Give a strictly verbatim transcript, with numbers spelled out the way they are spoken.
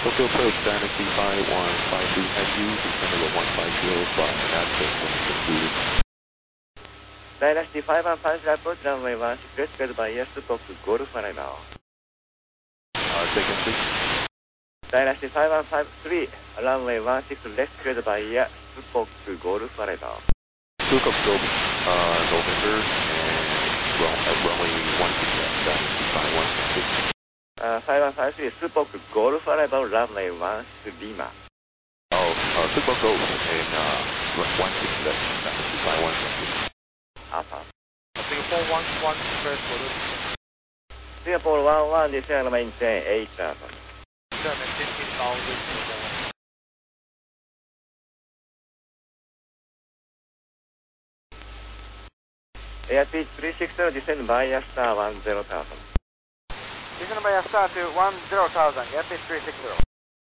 Tokyo approach Dynasty five one five three S U, descend over one five zero five, access one six two. Dynasty five one five three approach runway one six, let's get by yes, Spock Golf arrival. Uh, second please. Dynasty five one five three, runway one six, let's get by yes, Spock Golf arrival. Spock Golf, uh, November, and run, uh, runway one six, Dynasty five one six. Uh, five one five three, Spock Golf arrival, runway one six, Lima. Oh, uh, Spock Golf, and uh, one six, that's Dynasty five one six. Alpha. Singapore one one, first photo. Singapore one one, descend maintain eight Alpha. Seven, fifteen thousand. Airspeed three sixty, descend by star one zero thousand. Descend by star to one zero thousand, airspeed three sixty.